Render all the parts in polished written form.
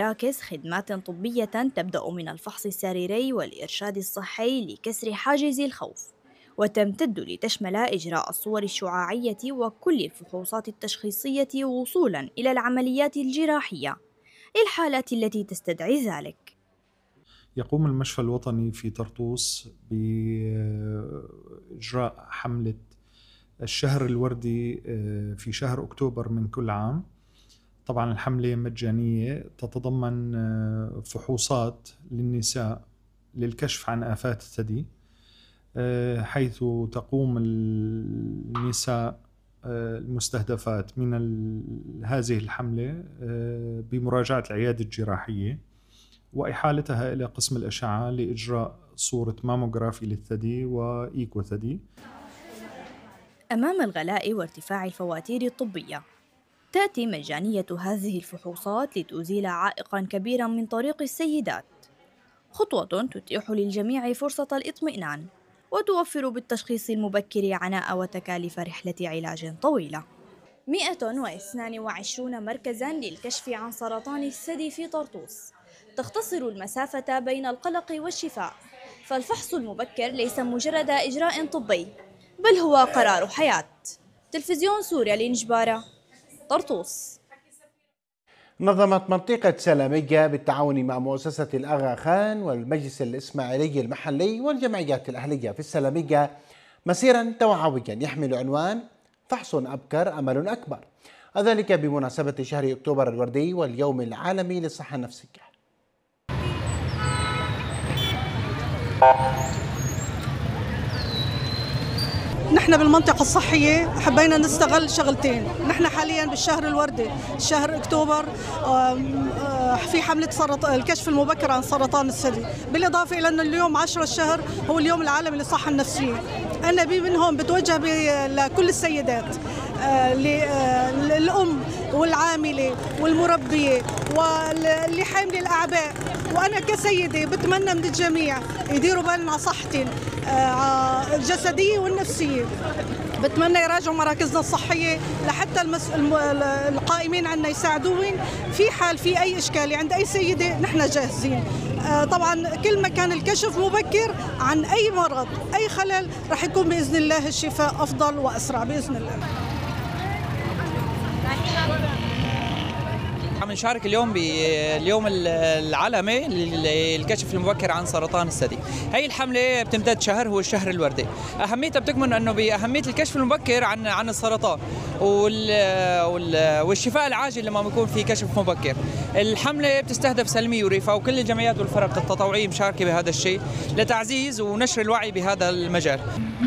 مراكز خدمات طبية تبدأ من الفحص السريري والإرشاد الصحي لكسر حاجز الخوف، وتمتد لتشمل إجراء الصور الشعاعية وكل الفحوصات التشخيصية وصولاً إلى العمليات الجراحية للحالات التي تستدعي ذلك. يقوم المشفى الوطني في طرطوس بإجراء حملة الشهر الوردي في شهر أكتوبر من كل عام. طبعا الحملة مجانية، تتضمن فحوصات للنساء للكشف عن آفات الثدي، حيث تقوم النساء المستهدفات من هذه الحملة بمراجعة العيادة الجراحية وإحالتها إلى قسم الأشعة لإجراء صورة ماموغرافي للثدي وإيكو ثدي. أمام الغلاء وارتفاع الفواتير الطبية، تأتي مجانية هذه الفحوصات لتزيل عائقاً كبيراً من طريق السيدات، خطوة تتيح للجميع فرصة الإطمئنان وتوفر بالتشخيص المبكر عناء وتكاليف رحلة علاج طويلة. 122 مركزاً للكشف عن سرطان الثدي في طرطوس تختصر المسافة بين القلق والشفاء، فالفحص المبكر ليس مجرد إجراء طبي بل هو قرار حياة. تلفزيون سوريا لنجبارة، طرطوس. نظمت منطقة سلامية بالتعاون مع مؤسسة الأغا خان والمجلس الإسماعيلي المحلي والجمعيات الأهلية في السلامية مسيرا توعويا يحمل عنوان فحص أبكر أمل أكبر، وذلك بمناسبة شهر أكتوبر الوردي واليوم العالمي للصحة النفسية. نحن بالمنطقة الصحية حبينا نستغل شغلتين. نحن حاليا بالشهر الوردي، شهر أكتوبر، في حملة الكشف المبكر عن سرطان الثدي، بالإضافة إلى أن اليوم 10 الشهر هو اليوم العالمي للصحة النفسية. أنا منهم بتوجه لكل السيدات، للأم والعاملة والمربية واللي حامل الأعباء، وأنا كسيدة بتمنى من الجميع يديروا بالهم على صحتهم الجسدية والنفسية. بتمنى يراجعوا مراكزنا الصحية لحتى القائمين عنا يساعدوهم في حال في أي إشكالية عند أي سيدة، نحن جاهزين. طبعا كل ما كان الكشف مبكر عن أي مرض أي خلل رح يكون بإذن الله الشفاء أفضل وأسرع بإذن الله. عم نشارك اليوم باليوم العالمي للكشف المبكر عن سرطان الثدي. هي الحملة بتمتد شهر، هو الشهر الوردي. أهميتها بتكمن أنه بأهمية الكشف المبكر عن السرطان والشفاء العاجل لما بيكون في كشف مبكر. الحملة بتستهدف سلمي وريفا وكل الجمعيات والفرق التطوعية مشاركة بهذا الشيء لتعزيز ونشر الوعي بهذا المجال.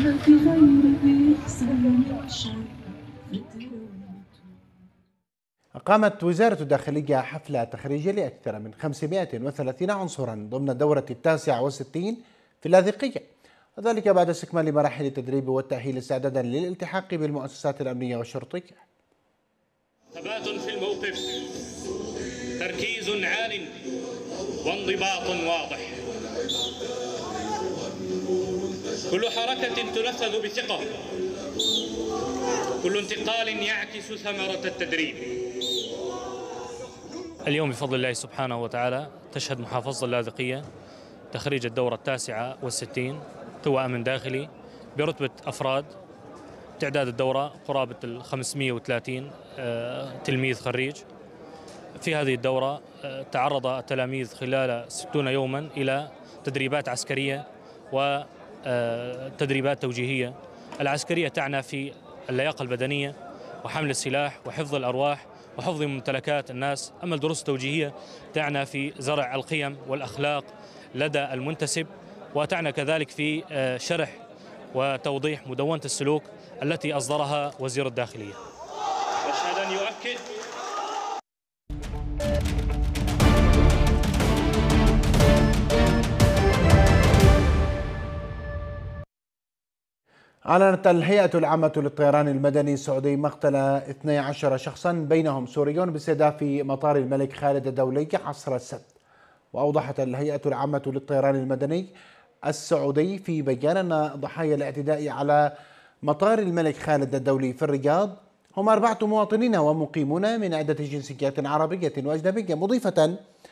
أقامت وزارة الداخلية حفلة تخريجية لأكثر من 530 عنصرا ضمن الدورة 69 في اللاذقية، وذلك بعد استكمال مراحل التدريب والتأهيل استعدادا للالتحاق بالمؤسسات الأمنية والشرطية. ثبات في الموقف، تركيز عال، وانضباط واضح. كل حركة تنفذ بثقة، كل انتقال يعكس ثمرة التدريب. اليوم بفضل الله سبحانه وتعالى تشهد محافظة اللاذقية تخريج الدورة 69 قوى أمن داخلي برتبة أفراد. تعداد الدورة قرابة 530 تلميذ خريج. في هذه الدورة تعرض التلاميذ خلال 60 يوما إلى تدريبات عسكرية وتدريبات توجيهية. العسكرية تعنى في اللياقة البدنية وحمل السلاح وحفظ الأرواح وحفظ ممتلكات الناس، أما الدروس التوجيهية تعنى في زرع القيم والأخلاق لدى المنتسب، وتعنى كذلك في شرح وتوضيح مدونة السلوك التي أصدرها وزير الداخلية. أشهد أن يؤكد أعلنت الهيئة العامة للطيران المدني السعودي مقتل 12 شخصا بينهم سوريون باستهداف مطار الملك خالد الدولي عصر السبت. وأوضحت الهيئة العامة للطيران المدني السعودي في بيان أن ضحايا الاعتداء على مطار الملك خالد الدولي في الرياض هم 4 مواطنين ومقيمون من عدة جنسيات عربية وأجنبية، مضيفة